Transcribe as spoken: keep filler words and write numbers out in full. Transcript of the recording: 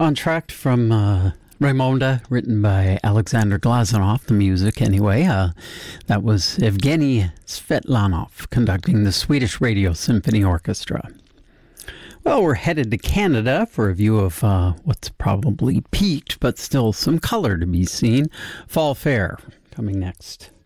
Entr'acte from uh, Raymonda, written by Alexander Glazunov, the music anyway. Uh, that was Evgeny Svetlanov conducting the Swedish Radio Symphony Orchestra. Well, we're headed to Canada for a view of uh, what's probably peaked, but still some color to be seen. Fall Fair coming next.